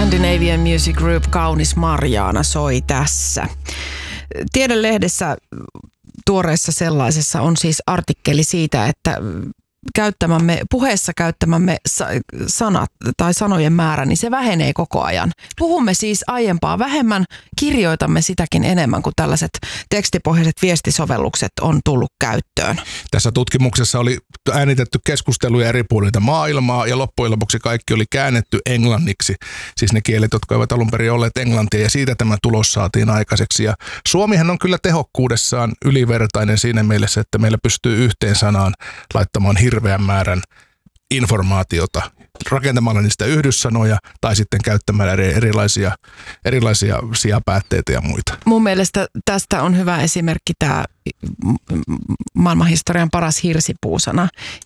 Scandinavian Music Group Kaunis Marjaana soi tässä. Tiedelehdessä, tuoreessa sellaisessa, on siis artikkeli siitä, että puheessa käyttämämme sanat tai sanojen määrä, niin se vähenee koko ajan. Puhumme siis aiempaa vähemmän, kirjoitamme sitäkin enemmän, kuin tällaiset tekstipohjaiset viestisovellukset on tullut käyttöön. Tässä tutkimuksessa oli äänitetty keskusteluja eri puolilta maailmaa ja loppujen lopuksi kaikki oli käännetty englanniksi. Siis ne kielet, jotka eivät alun perin olleet englantia, ja siitä tämä tulos saatiin aikaiseksi. Ja Suomihan on kyllä tehokkuudessaan ylivertainen siinä mielessä, että meillä pystyy yhteen sanaan laittamaan hirveän määrän informaatiota rakentamalla niistä yhdyssanoja tai sitten käyttämällä erilaisia sijapäätteitä ja muita. Mun mielestä tästä on hyvä esimerkki tämä maailmanhistorian paras hirsipuusana.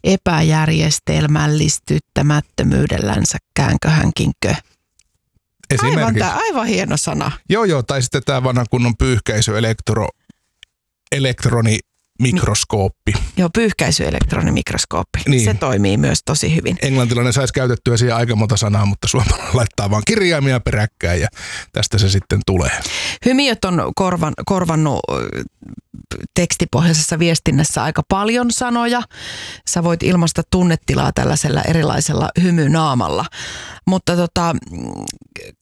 Epäjärjestelmällistyttämättömyydellänsä käänköhänkinkö. Aivan hieno sana. Joo, tai sitten tämä vanha kunnon pyyhkäisyelektronimikroskooppi. Joo, pyyhkäisyelektronimikroskooppi. Niin. Se toimii myös tosi hyvin. Englantilainen saisi käytettyä siihen aika monta sanaa, mutta suomalainen laittaa vaan kirjaimia peräkkäin ja tästä se sitten tulee. Hymiöt on korvannut tekstipohjaisessa viestinnässä aika paljon sanoja. Sä voit ilmaista tunnetilaa tällaisella erilaisella hymynaamalla. Mutta